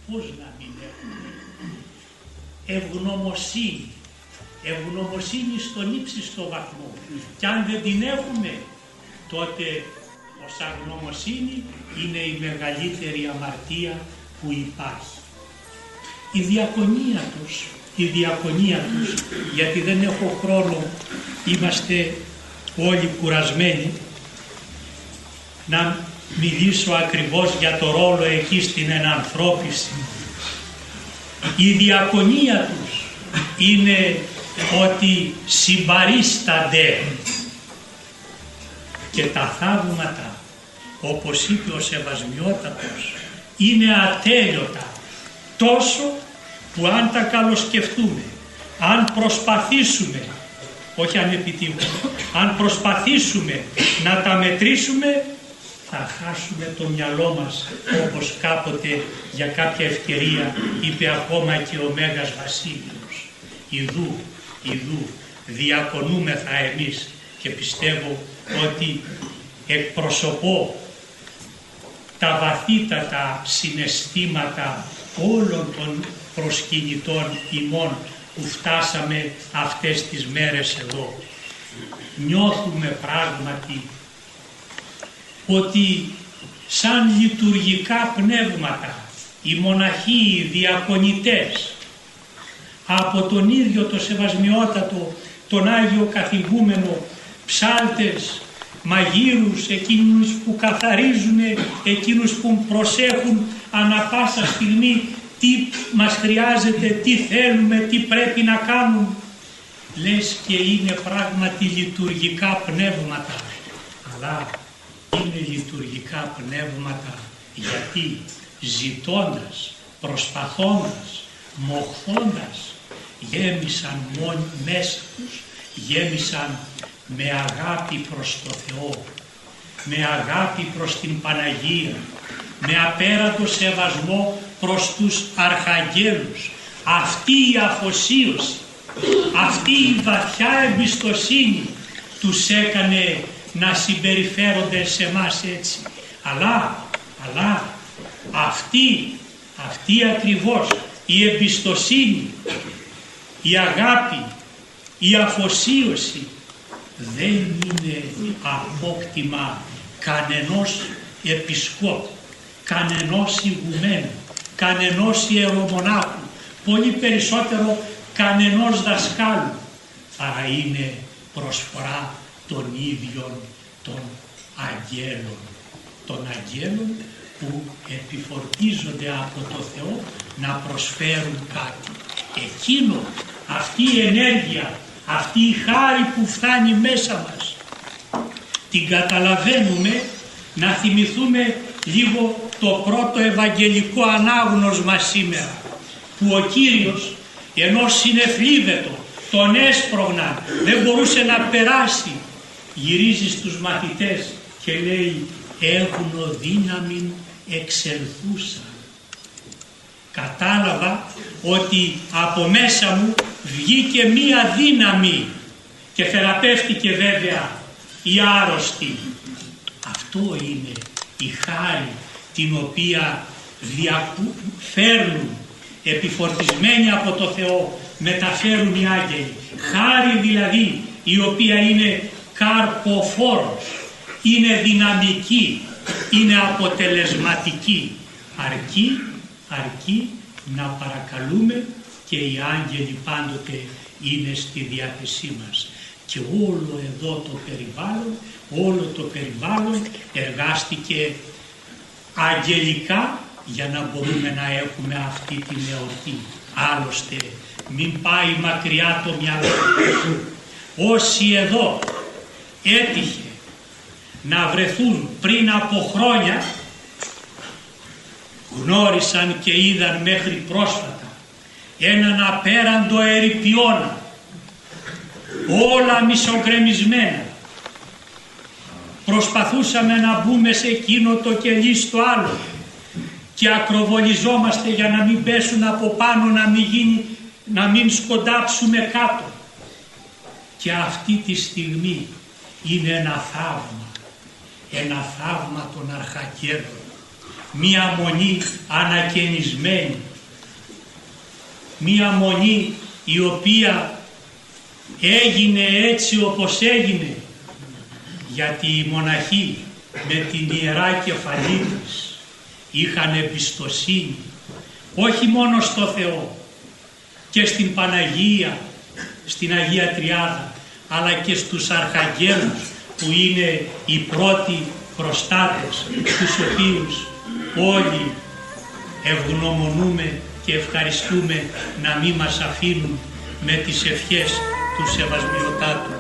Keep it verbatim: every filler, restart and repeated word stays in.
Πώς να μην έχουμε ευγνωμοσύνη, ευγνωμοσύνη στον ύψιστο βαθμό, και αν δεν την έχουμε, τότε ως αγνωμοσύνη είναι η μεγαλύτερη αμαρτία που υπάρχει. Η διακονία τους, η διακονία τους, γιατί δεν έχω χρόνο, είμαστε όλοι κουρασμένοι, να μιλήσω ακριβώς για το ρόλο εκεί στην ενανθρώπιση. Η διακονία τους είναι ότι συμπαρίστανται, και τα θαύματα, όπως είπε ο Σεβασμιότατος, είναι ατέλειωτα, τόσο που αν τα καλοσκεφτούμε, αν προσπαθήσουμε, όχι αν επιτύχουμε, αν προσπαθήσουμε να τα μετρήσουμε, θα χάσουμε το μυαλό μας, όπως κάποτε για κάποια ευκαιρία είπε ακόμα και ο Μέγας Βασίλειος. Ιδού, ιδού, διακονούμεθα εμείς, και πιστεύω ότι εκπροσωπώ τα βαθύτατα συναισθήματα όλων των προσκυνητών ημών που φτάσαμε αυτές τις μέρες εδώ. Νιώθουμε πράγματι ότι σαν λειτουργικά πνεύματα οι μοναχοί, οι διακονητές, από τον ίδιο το Σεβασμιότατο, τον Άγιο Καθηγούμενο, ψάλτες, μαγείρους, εκείνους που καθαρίζουν, εκείνους που προσέχουν ανα πάσα στιγμή τι μας χρειάζεται, τι θέλουμε, τι πρέπει να κάνουν, λες και είναι πράγματι λειτουργικά πνεύματα. Αλλά είναι λειτουργικά πνεύματα γιατί ζητώντας, προσπαθώντας, μοχθώντας, γέμισαν μόνοι μέσα τους, γέμισαν με αγάπη προς το Θεό, με αγάπη προς την Παναγία, με απέραντο σεβασμό προς τους αρχαγγέλους. Αυτή η αφοσίωση, αυτή η βαθιά εμπιστοσύνη τους έκανε να συμπεριφέρονται σε μας έτσι. Αλλά, αλλά αυτή, αυτή ακριβώς η εμπιστοσύνη, η αγάπη, η αφοσίωση δεν είναι απόκτημα κανενός επισκόπου, κανενός ηγουμένου, κανενός ιερομονάχου, πολύ περισσότερο κανενός δασκάλου, αλλά είναι προσφορά των ίδιων των αγγέλων, των αγγέλων που επιφορτίζονται από το Θεό να προσφέρουν κάτι. Εκείνο, αυτή η ενέργεια, αυτή η χάρη που φτάνει μέσα μας, την καταλαβαίνουμε. Να θυμηθούμε λίγο το πρώτο ευαγγελικό ανάγνωσμα σήμερα, που ο Κύριος, ενώ συνεφλίβετο, τον έσπρωγναν, δεν μπορούσε να περάσει, γυρίζει στους μαθητές και λέει «έχουν δύναμη εξελθούσα». Κατάλαβα ότι από μέσα μου βγήκε μία δύναμη και θεραπεύτηκε βέβαια η άρρωστη. Αυτό είναι η χάρη την οποία φέρνουν, επιφορτισμένοι από το Θεό, μεταφέρουν οι άγγελοι. Χάρη δηλαδή η οποία είναι καρποφόρος, είναι δυναμική, είναι αποτελεσματική, αρκεί, αρκεί να παρακαλούμε, και οι άγγελοι πάντοτε είναι στη διάθεσή μας. Και όλο εδώ το περιβάλλον, όλο το περιβάλλον εργάστηκε αγγελικά για να μπορούμε να έχουμε αυτή την εορτή. Άλλωστε μην πάει μακριά το μυαλό. Όσοι εδώ έτυχε να βρεθούν πριν από χρόνια, γνώρισαν και είδαν μέχρι πρόσφατα έναν απέραντο ερειπιώνα, όλα μισογκρεμισμένα. Προσπαθούσαμε να μπούμε σε εκείνο το κελί στο άλλο και ακροβολιζόμαστε για να μην πέσουν από πάνω, να μην, γίνει, να μην σκοντάψουμε κάτω. Και αυτή τη στιγμή είναι ένα θαύμα, ένα θαύμα των αρχαγγέλων. μία μονή ανακαινισμένη, μία μονή η οποία έγινε έτσι όπως έγινε, γιατί οι μοναχοί με την ιερά κεφαλή της είχαν εμπιστοσύνη όχι μόνο στο Θεό και στην Παναγία, στην Αγία Τριάδα, αλλά και στους αρχαγγέλους που είναι οι πρώτοι προστάτες, τους οποίους όλοι ευγνωμονούμε και ευχαριστούμε να μην μας αφήνουν με τις ευχές του Σεβασμιωτάτου.